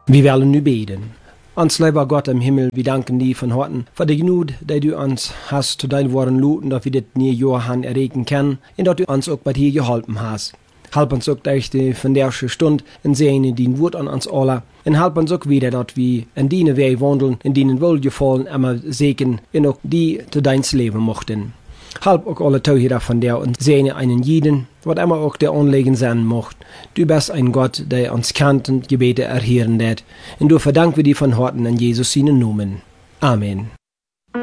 Wir wollen nu beten. Ons lieber Gott im Himmel, wir danken dir von Herzen für die Gnade, die du uns hast zu deinen Worten luten, dass wir das nie Johann erregen können und dass du uns auch bei dir geholfen hast. Halb uns auch durch die von der Stunde und sehen dein Wort an uns alle. Und halb uns auch wieder, dass wir in deine Wege wandeln, in deinen Wohlgefallen immer segnen und auch die zu deins Leben mochten. Halb auch alle Tauhüter von der und sehne einen jeden, was immer auch der Anliegen sein mocht. Du bist ein Gott, der uns kennt und Gebete erhören wird. Und du verdanken wir dir von Herzen in Jesus seinen Namen. Amen.